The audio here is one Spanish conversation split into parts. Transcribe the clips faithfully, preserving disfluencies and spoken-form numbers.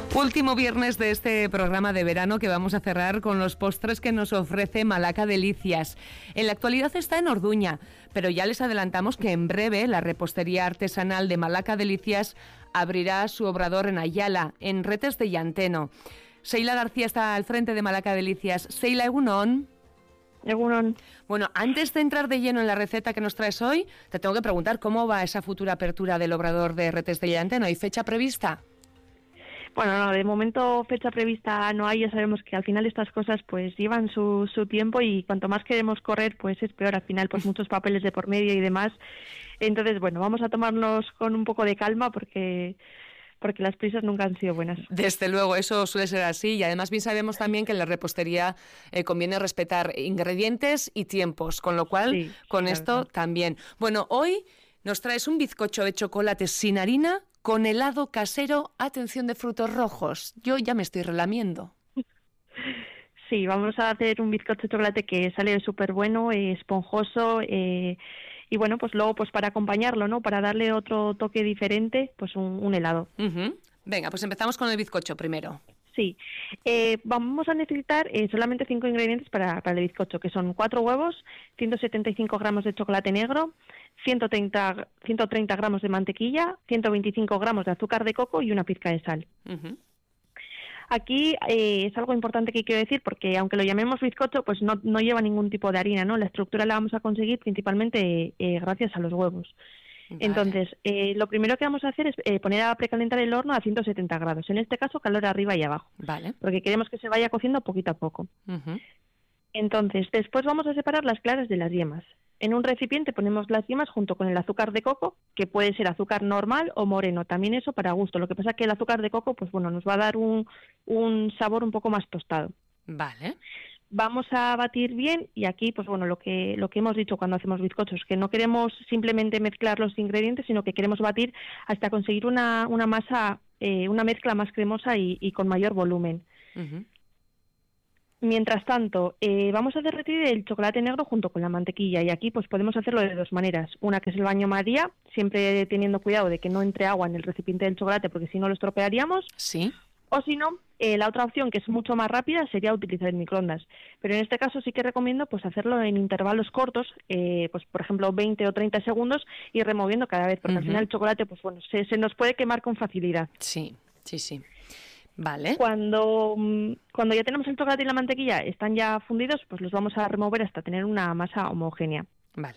Último viernes de este programa de verano que vamos a cerrar con los postres que nos ofrece Malaca Delicias. En la actualidad está en Orduña, pero ya les adelantamos que en breve la repostería artesanal de Malaca Delicias abrirá su obrador en Ayala, en Retes de Llanteno. Seila García está al frente de Malaca Delicias. Seila, egunon. Egunon. Bueno, antes de entrar de lleno en la receta que nos traes hoy, te tengo que preguntar cómo va esa futura apertura del obrador de Retes de Llanteno. ¿Hay fecha prevista? Bueno, no, de momento fecha prevista no hay. Ya sabemos que al final estas cosas pues llevan su, su tiempo y cuanto más queremos correr pues es peor. Al final pues muchos papeles de por medio y demás. Entonces, bueno, vamos a tomarnos con un poco de calma porque... porque las prisas nunca han sido buenas. Desde luego, eso suele ser así, y además bien sabemos también que en la repostería eh, conviene respetar ingredientes y tiempos, con lo cual, sí, con sí, esto claro. también. Bueno, hoy nos traes un bizcocho de chocolate sin harina con helado casero, atención, de frutos rojos. Yo ya me estoy relamiendo. Sí, vamos a hacer un bizcocho de chocolate que sale súper bueno, eh, esponjoso, eh, y bueno, pues luego pues para acompañarlo, ¿no? Para darle otro toque diferente, pues un, un helado. Uh-huh. Venga, pues empezamos con el bizcocho primero. Sí, eh, vamos a necesitar eh, solamente cinco ingredientes para, para el bizcocho, que son cuatro huevos, ciento setenta y cinco gramos de chocolate negro, ciento treinta, ciento treinta gramos de mantequilla, ciento veinticinco gramos de azúcar de coco y una pizca de sal. Uh-huh. Aquí eh, es algo importante que quiero decir, porque aunque lo llamemos bizcocho, pues no, no lleva ningún tipo de harina, ¿no? La estructura la vamos a conseguir principalmente eh, gracias a los huevos. Vale. Entonces, eh, lo primero que vamos a hacer es eh, poner a precalentar el horno a ciento setenta grados. En este caso, calor arriba y abajo. Vale. Porque queremos que se vaya cociendo poquito a poco. Uh-huh. Entonces, después vamos a separar las claras de las yemas. En un recipiente ponemos las yemas junto con el azúcar de coco, que puede ser azúcar normal o moreno, también eso para gusto. Lo que pasa es que el azúcar de coco, pues bueno, nos va a dar un, un sabor un poco más tostado. Vale. Vamos a batir bien y aquí, pues bueno, lo que lo que hemos dicho cuando hacemos bizcochos, que no queremos simplemente mezclar los ingredientes, sino que queremos batir hasta conseguir una, una masa, eh, una mezcla más cremosa y, y con mayor volumen. Uh-huh. Mientras tanto, eh, vamos a derretir el chocolate negro junto con la mantequilla y aquí pues podemos hacerlo de dos maneras. Una que es el baño María, siempre teniendo cuidado de que no entre agua en el recipiente del chocolate porque si no lo estropearíamos. Sí. O si no, eh, la otra opción que es mucho más rápida sería utilizar el microondas. Pero en este caso sí que recomiendo pues hacerlo en intervalos cortos, eh, pues por ejemplo veinte o treinta segundos y removiendo cada vez porque uh-huh. al final el chocolate pues bueno se, se nos puede quemar con facilidad. Sí, sí, sí. Vale. Cuando, cuando ya tenemos el chocolate y la mantequilla están ya fundidos, pues los vamos a remover hasta tener una masa homogénea. Vale.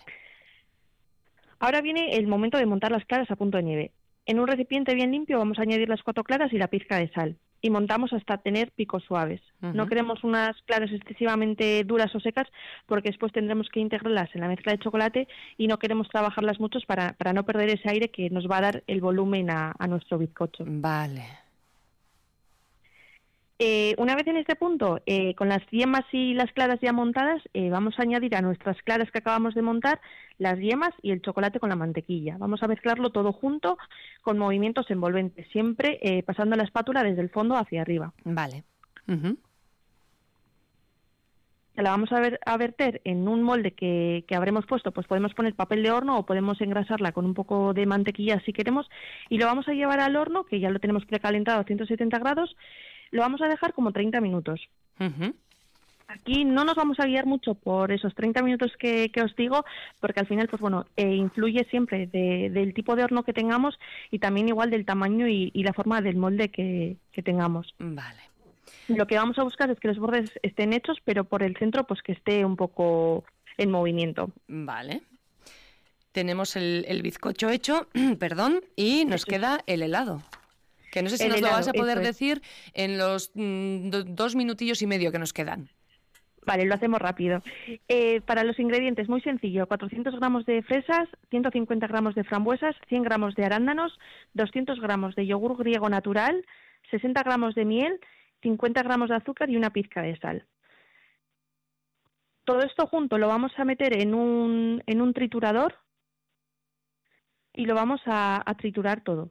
Ahora viene el momento de montar las claras a punto de nieve. En un recipiente bien limpio vamos a añadir las cuatro claras y la pizca de sal. Y montamos hasta tener picos suaves. Uh-huh. No queremos unas claras excesivamente duras o secas porque después tendremos que integrarlas en la mezcla de chocolate y no queremos trabajarlas mucho para, para no perder ese aire que nos va a dar el volumen a, a nuestro bizcocho. Vale. Eh, una vez en este punto, eh, con las yemas y las claras ya montadas, eh, vamos a añadir a nuestras claras que acabamos de montar las yemas y el chocolate con la mantequilla. Vamos a mezclarlo todo junto con movimientos envolventes, siempre eh, pasando la espátula desde el fondo hacia arriba. Vale. Uh-huh. La vamos a, ver, a verter en un molde que, que habremos puesto, pues podemos poner papel de horno o podemos engrasarla con un poco de mantequilla si queremos y lo vamos a llevar al horno, que ya lo tenemos precalentado a ciento setenta grados. Lo vamos a dejar como treinta minutos. Uh-huh. Aquí no nos vamos a guiar mucho por esos treinta minutos que, que os digo, porque al final, pues bueno, eh, influye siempre de, del tipo de horno que tengamos y también igual del tamaño y, y la forma del molde que, que tengamos. Vale. Lo que vamos a buscar es que los bordes estén hechos, pero por el centro, pues que esté un poco en movimiento. Vale. Tenemos el, el bizcocho hecho, perdón, y nos queda el helado. Que no sé si el nos helado, lo vas a poder es. decir en los mm, do, dos minutillos y medio que nos quedan. Vale, lo hacemos rápido. Eh, para los ingredientes, muy sencillo, cuatrocientos gramos de fresas, ciento cincuenta gramos de frambuesas, cien gramos de arándanos, doscientos gramos de yogur griego natural, sesenta gramos de miel, cincuenta gramos de azúcar y una pizca de sal. Todo esto junto lo vamos a meter en un, en un triturador y lo vamos a, a triturar todo.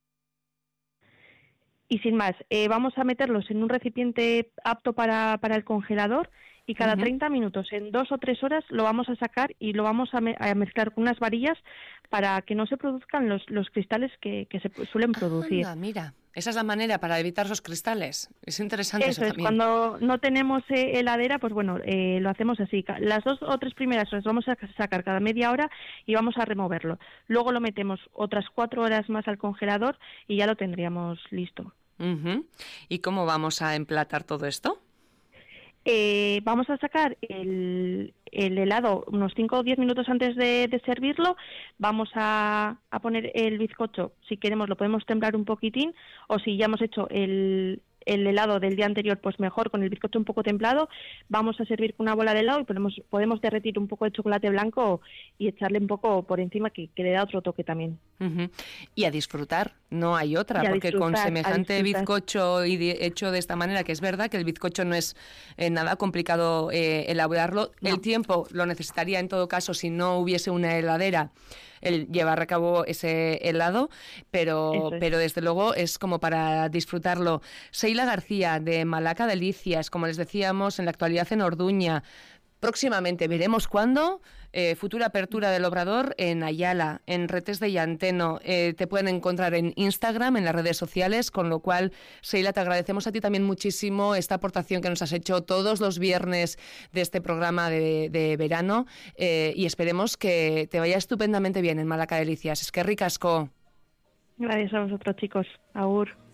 Y sin más, eh, vamos a meterlos en un recipiente apto para, para el congelador y cada uh-huh. treinta minutos, en dos o tres horas, lo vamos a sacar y lo vamos a, me- a mezclar con unas varillas para que no se produzcan los, los cristales que, que se suelen producir. Anda, mira, Esa es la manera para evitar esos cristales. Es interesante eso, eso es, también. Cuando no tenemos eh, heladera, pues bueno, eh, lo hacemos así. Las dos o tres primeras las vamos a sacar cada media hora y vamos a removerlo. Luego lo metemos otras cuatro horas más al congelador y ya lo tendríamos listo. Uh-huh. ¿Y cómo vamos a emplatar todo esto? Eh, vamos a sacar el, el helado unos cinco o diez minutos antes de, de servirlo. Vamos a, a poner el bizcocho, si queremos lo podemos templar un poquitín, o si ya hemos hecho el, el helado del día anterior, pues mejor, con el bizcocho un poco templado. Vamos a servir con una bola de helado y podemos, podemos derretir un poco de chocolate blanco y echarle un poco por encima, que, que le da otro toque también. Uh-huh. Y a disfrutar, no hay otra, porque con semejante bizcocho y de, hecho de esta manera, que es verdad que el bizcocho no es eh, nada complicado eh, elaborarlo, no. El tiempo lo necesitaría en todo caso si no hubiese una heladera, el llevar a cabo ese helado, pero, es. pero desde luego es como para disfrutarlo. Seila García, de Malaca Delicias, como les decíamos, en la actualidad en Orduña. Próximamente, veremos cuándo, eh, futura apertura del Obrador en Ayala, en Retes de Llanteno. Eh, te pueden encontrar en Instagram, en las redes sociales, con lo cual, Seila, te agradecemos a ti también muchísimo esta aportación que nos has hecho todos los viernes de este programa de, de verano, eh, y esperemos que te vaya estupendamente bien en Malaca Delicias. Es que ricasco. Gracias a vosotros, chicos. Agur.